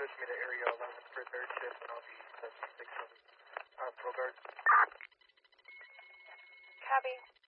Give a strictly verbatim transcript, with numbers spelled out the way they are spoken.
push me to area eleven for third shift, and I'll be seventy-six on uh, Pro Guard. Copy.